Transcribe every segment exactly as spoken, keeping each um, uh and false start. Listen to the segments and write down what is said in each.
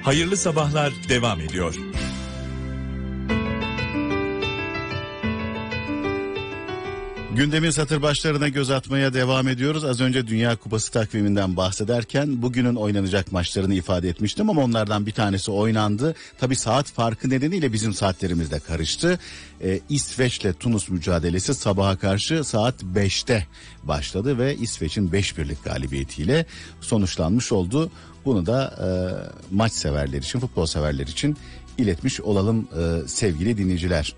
Hayırlı sabahlar devam ediyor. Gündemin satır başlarına göz atmaya devam ediyoruz. Az önce Dünya Kupası takviminden bahsederken bugünün oynanacak maçlarını ifade etmiştim ama onlardan bir tanesi oynandı. Tabii saat farkı nedeniyle bizim saatlerimiz de karıştı. Ee, İsveç'le Tunus mücadelesi sabaha karşı saat beşte başladı ve İsveç'in beş birlik galibiyetiyle sonuçlanmış oldu. Bunu da e, maç severler için, futbol severler için iletmiş olalım e, sevgili dinleyiciler.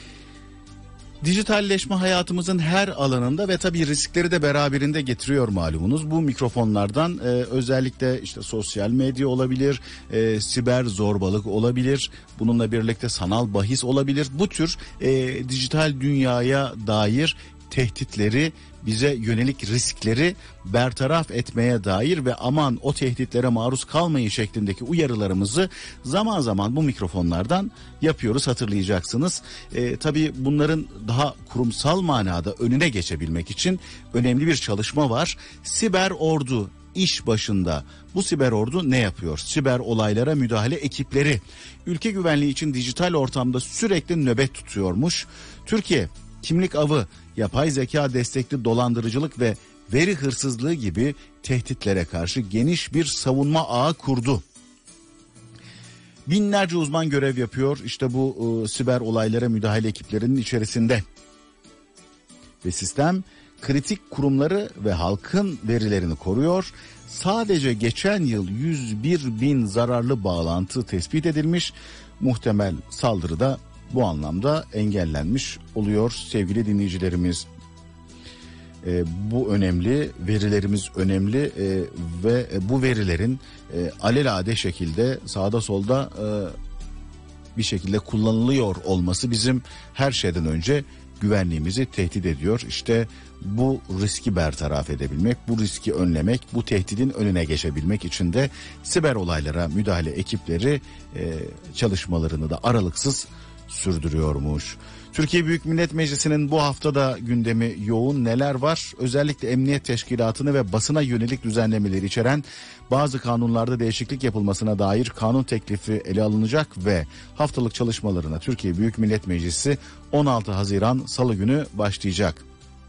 Dijitalleşme hayatımızın her alanında ve tabii riskleri de beraberinde getiriyor malumunuz. Bu mikrofonlardan e, özellikle işte sosyal medya olabilir, e, siber zorbalık olabilir, bununla birlikte sanal bahis olabilir. Bu tür e, dijital dünyaya dair tehditleri, bize yönelik riskleri bertaraf etmeye dair ve aman o tehditlere maruz kalmayın şeklindeki uyarılarımızı zaman zaman bu mikrofonlardan yapıyoruz, hatırlayacaksınız. E, tabii bunların daha kurumsal manada önüne geçebilmek için önemli bir çalışma var. Siber Ordu iş başında. Bu siber ordu ne yapıyor? Siber olaylara müdahale ekipleri ülke güvenliği için dijital ortamda sürekli nöbet tutuyormuş. Türkiye kimlik avı, yapay zeka destekli dolandırıcılık ve veri hırsızlığı gibi tehditlere karşı geniş bir savunma ağı kurdu. Binlerce uzman görev yapıyor işte bu e, siber olaylara müdahale ekiplerinin içerisinde. Ve sistem kritik kurumları ve halkın verilerini koruyor. Sadece geçen yıl yüz bir bin zararlı bağlantı tespit edilmiş. Muhtemel saldırı da bu anlamda engellenmiş oluyor sevgili dinleyicilerimiz. E, bu önemli, verilerimiz önemli e, ve bu verilerin e, alelade şekilde sağda solda e, bir şekilde kullanılıyor olması bizim her şeyden önce güvenliğimizi tehdit ediyor. İşte bu riski bertaraf edebilmek, bu riski önlemek, bu tehdidin önüne geçebilmek için de siber olaylara müdahale ekipleri e, çalışmalarını da aralıksız sürdürüyormuş. Türkiye Büyük Millet Meclisi'nin bu haftada gündemi yoğun. Neler var? Özellikle emniyet teşkilatını ve basına yönelik düzenlemeleri içeren bazı kanunlarda değişiklik yapılmasına dair kanun teklifi ele alınacak ve haftalık çalışmalarına Türkiye Büyük Millet Meclisi on altı Haziran Salı günü başlayacak.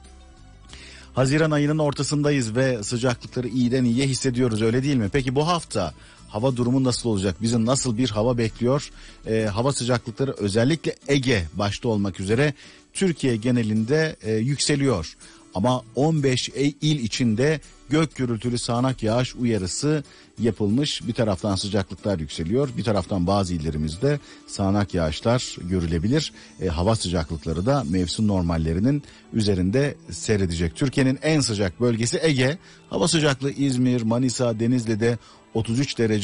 Haziran ayının ortasındayız ve sıcaklıkları iyiden iyiye hissediyoruz, öyle değil mi? Peki bu hafta hava durumu nasıl olacak? Bizi nasıl bir hava bekliyor? Ee, hava sıcaklıkları özellikle Ege başta olmak üzere Türkiye genelinde e, yükseliyor. Ama on beş il içinde gök gürültülü sağanak yağış uyarısı yapılmış. Bir taraftan sıcaklıklar yükseliyor, bir taraftan bazı illerimizde sağanak yağışlar görülebilir. E, hava sıcaklıkları da mevsim normallerinin üzerinde seyredecek. Türkiye'nin en sıcak bölgesi Ege. Hava sıcaklığı İzmir, Manisa, Denizli'de otuz üç derece.